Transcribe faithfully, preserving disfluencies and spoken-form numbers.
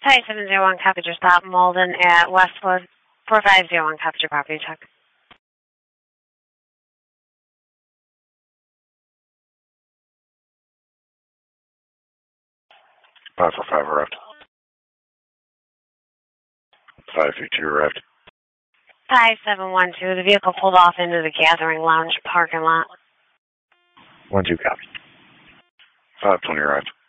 Hi, seven zero one, copy your stop, Malden at Westwood. four five zero one, copy your property check. five four five arrived. five three two arrived. Hi, seven one two, the vehicle pulled off into the Gathering Lounge parking lot. one two copy. five twenty arrived.